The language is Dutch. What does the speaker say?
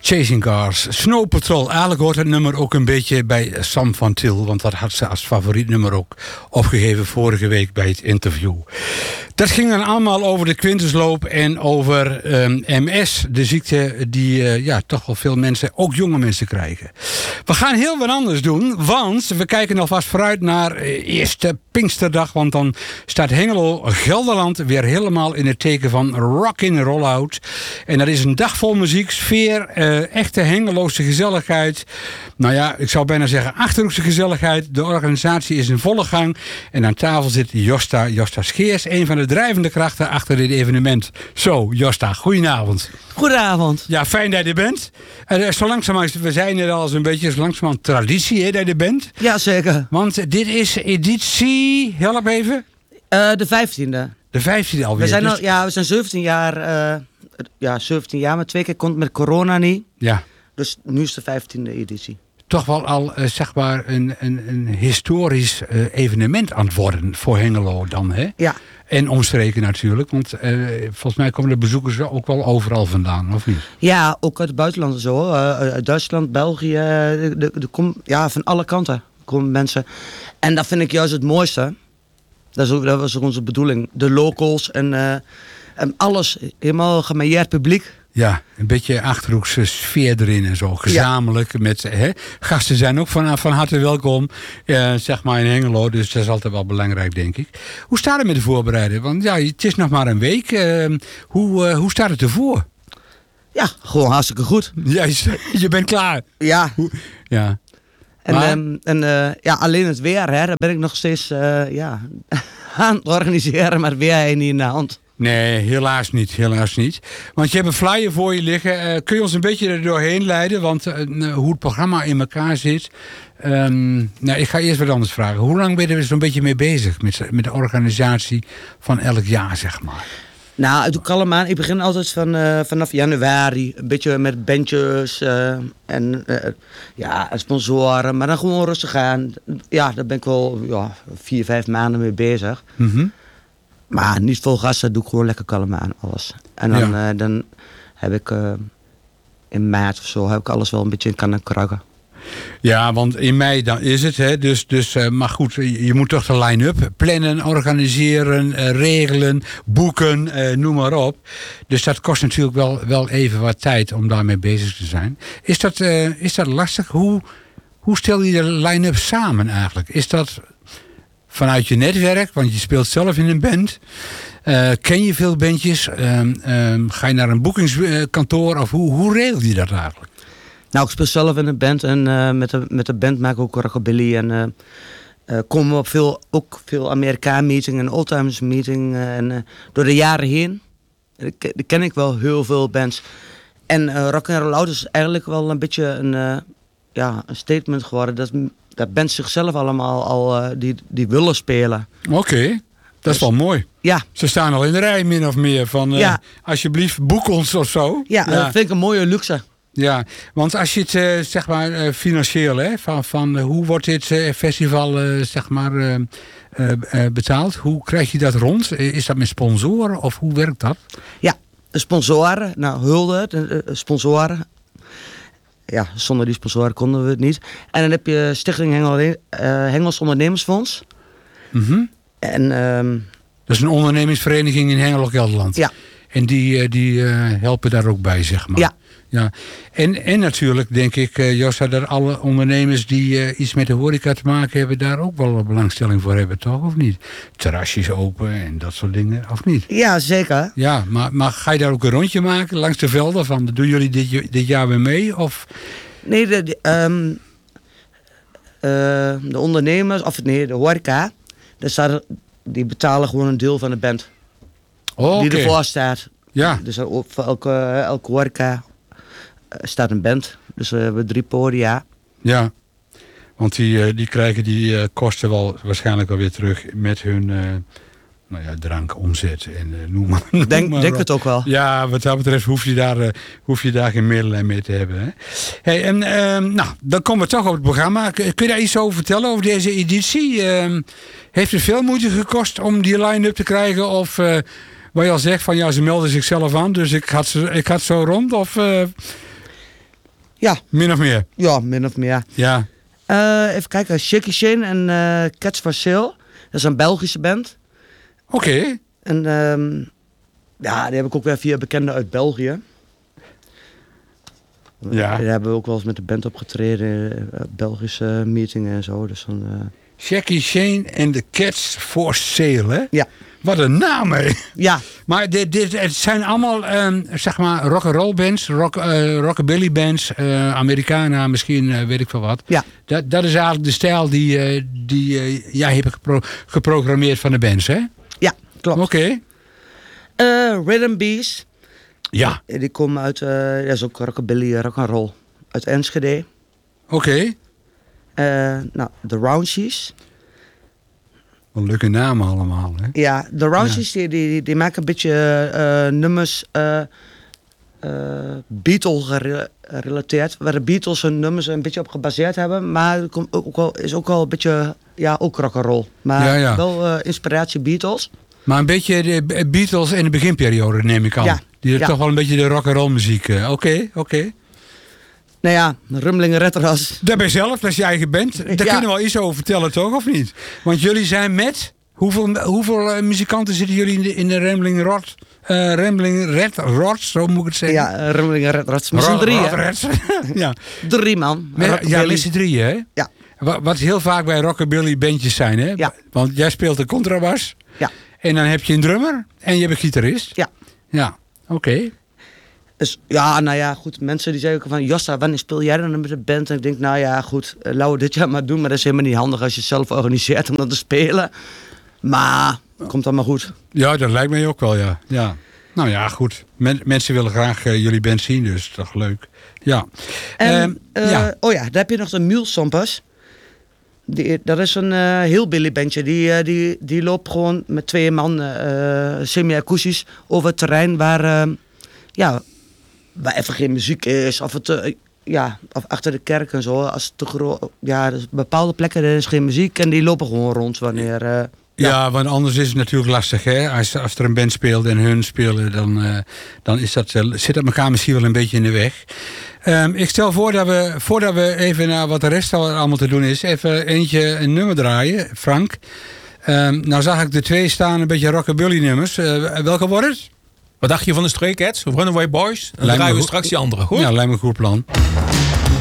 Chasing Cars, Snow Patrol. Eigenlijk hoort het nummer ook een beetje bij Sam van Til. Want dat had ze als favoriet nummer ook opgegeven vorige week bij het interview. Dat ging dan allemaal over de Quintusloop en over MS. De ziekte die toch wel veel mensen, ook jonge mensen, krijgen. We gaan heel wat anders doen. Want we kijken alvast vooruit naar eerste Pinksterdag. Want dan staat Hengelo-Gelderland weer helemaal in het teken van rock-in roll-out. En dat is een dag vol muziek, sfeer, echte Hengeloze gezelligheid. Nou ja, ik zou bijna zeggen Achterhoekse gezelligheid. De organisatie is in volle gang. En aan tafel zit Josta Scheers, een van de drijvende krachten achter dit evenement. Zo, Josta, goedenavond. Goedenavond. Ja, fijn dat je er bent. Zo langzaam, we zijn er al eens een beetje, zo langzaam traditie hè, dat je er bent. Ja, zeker. Want dit is editie, help even. De 15e. De 15e alweer. We zijn 17 jaar. 17 jaar, maar 2 keer komt met corona niet. Ja. Dus nu is de 15e editie. Toch wel al, zeg maar, een historisch evenement aan het worden voor Hengelo dan, hè? Ja. En omstreken natuurlijk, want volgens mij komen de bezoekers ook wel overal vandaan, of niet? Ja, ook uit het buitenland en zo. Uit Duitsland, België, van alle kanten komen mensen. En dat vind ik juist het mooiste. Dat was ook onze bedoeling. De locals en alles, helemaal gemailleerd publiek. Ja, een beetje Achterhoekse sfeer erin en zo. Gezamenlijk. Ja. Met gasten zijn ook van harte welkom. Zeg maar in Hengelo. Dus dat is altijd wel belangrijk, denk ik. Hoe staat het met de voorbereiding? Want ja, het is nog maar een week. Hoe staat het ervoor? Ja, gewoon hartstikke goed. Ja, je bent klaar. Ja. Ja. Alleen het weer, hè, daar ben ik nog steeds aan het organiseren. Maar het weer heeft niet in de hand. Nee, helaas niet. Want je hebt een flyer voor je liggen. Kun je ons een beetje er doorheen leiden? Want hoe het programma in elkaar zit. Ik ga eerst wat anders vragen. Hoe lang ben je er zo'n beetje mee bezig? Met de organisatie van elk jaar, zeg maar. Nou, het doe ik allemaal. Ik begin altijd vanaf januari. Een beetje met bandjes en sponsoren. Maar dan gewoon rustig aan. Ja, daar ben ik wel 4-5 maanden mee bezig. Mm-hmm. Maar niet vol gas, dat doe ik gewoon lekker kalm aan alles. En dan heb ik in maart of zo heb ik alles wel een beetje in kan en kruiken. Ja, want in mei dan is het, hè. Dus maar goed, je moet toch de line-up plannen, organiseren, regelen, boeken, noem maar op. Dus dat kost natuurlijk wel even wat tijd om daarmee bezig te zijn. Is dat lastig? Hoe stel je de line-up samen eigenlijk? Is dat vanuit je netwerk, want je speelt zelf in een band. Ken je veel bandjes? Ga je naar een boekingskantoor? Of hoe regel je dat eigenlijk? Nou, ik speel zelf in een band. En met de band maak ik ook rockabilly. En komen we op veel Amerikaan-meeting en oldtimers meeting. Door de jaren heen ken ik wel heel veel bands. En rock and roll out is eigenlijk wel een beetje een statement geworden. Dat bands zichzelf allemaal al die willen spelen. Oké, dat is wel mooi. Ja. Ze staan al in de rij min of meer van alsjeblieft boek ons of zo. Ja, dat vind ik een mooie luxe. Ja, want als je het zeg maar financieel, hè, van hoe wordt dit festival betaald? Hoe krijg je dat rond? Is dat met sponsoren of hoe werkt dat? Ja, de sponsoren, sponsoren. Ja, zonder die sponsoren konden we het niet. En dan heb je Stichting Hengels Ondernemersfonds. Mm-hmm. En, dat is een ondernemingsvereniging in Hengelo-Gelderland. Ja. En die helpen daar ook bij, zeg maar. Ja. En natuurlijk denk ik, Josta, dat alle ondernemers die iets met de horeca te maken hebben, daar ook wel belangstelling voor hebben, toch? Of niet? Terrasjes open en dat soort dingen, of niet? Ja, zeker. Ja, maar ga je daar ook een rondje maken langs de velden? Van, doen jullie dit jaar weer mee? Of? Nee, de ondernemers, de horeca, die betalen gewoon een deel van de band. Die ervoor staat. Ja. Dus voor elke horeca staat een band. Dus we hebben 3 podia. Ja, want die krijgen die kosten wel waarschijnlijk alweer terug met hun drankomzet. En noem maar. Denk het ook wel. Ja, wat dat betreft hoef je daar geen medelijden mee te hebben. Hè? Hey, en dan komen we toch op het programma. Kun je daar iets over vertellen over deze editie? Heeft het veel moeite gekost om die line-up te krijgen? Of waar je al zegt van ze melden zichzelf aan, dus ik had zo rond? Of Ja. Min of meer? Ja, min of meer. Ja. Even kijken, Shaky Shane en Cats for Sale. Dat is een Belgische band. Oké. En die heb ik ook weer via bekenden uit België. Ja. Daar hebben we ook wel eens met de band opgetreden, Belgische meetingen en zo. Dus dan, Shaky Shane en de Cats for Sale, hè? Ja. Wat een naam, hè? Ja. Maar het zijn allemaal, zeg maar, rock'n'roll bands, rockabilly bands, Americana misschien, weet ik veel wat. Ja. Dat is eigenlijk de stijl die jij hebt geprogrammeerd van de bands, hè? Ja, klopt. Oké. Rhythm Bees. Ja. Die komen uit, dat is ook rockabilly, rock'n'roll. Uit Enschede. Oké. De Rounchies. Wat leuke namen allemaal, hè? Ja, de Rounchies die maken een beetje nummers Beatles gerelateerd. Waar de Beatles hun nummers een beetje op gebaseerd hebben. Maar het is ook wel een beetje, ook rock'n'roll. Maar wel inspiratie Beatles. Maar een beetje de Beatles in de beginperiode, neem ik aan. Ja. Die hebben toch wel een beetje de rock'n'roll muziek. Oké. Nou ja, Rumbling Red Ras. Daar ben je zelf, dat is je eigen band. Daar kunnen we wel iets over vertellen, toch? Of niet? Want jullie zijn met... Hoeveel muzikanten zitten jullie in de Rambling Red Rods, zo moet ik het zeggen? Ja, Rumbling Red Ras. Misschien 3, hè? Ja. 3 man. Ja, met z'n drieën, hè? Ja. Wat heel vaak bij rockabilly bandjes zijn, hè? Ja. Want jij speelt de contrabas. Ja. En dan heb je een drummer en je hebt een gitarist. Ja. Ja, oké. Dus goed. Mensen die zeggen ook van... Jossa, wanneer speel jij dan met de band? En ik denk, laten we dit jaar maar doen. Maar dat is helemaal niet handig als je het zelf organiseert om dat te spelen. Maar, komt allemaal goed. Ja, dat lijkt mij ook wel, ja. Nou ja, goed. Mensen willen graag jullie band zien, dus toch leuk. Ja. Daar heb je nog de Mulsompers. Dat is een hillbilly bandje. Die loopt gewoon met 2 man semi-akoestisch over het terrein waar even geen muziek is. Of of achter de kerk en zo. Als het te groot, dus bepaalde plekken er is geen muziek en die lopen gewoon rond wanneer. Ja, want anders is het natuurlijk lastig, hè? Als er een band speelt en hun spelen, dan is zit dat elkaar misschien wel een beetje in de weg. Ik stel voor dat we, voordat we even naar wat de rest allemaal te doen is, even een nummer draaien, Frank. Nou zag ik de 2 staan, een beetje rockabilly nummers. Welke wordt het? Wat dacht je van de Stray Cats? Runaway Boys? Dan draaien we straks die andere, goed? Ja, lijkt me een goed plan.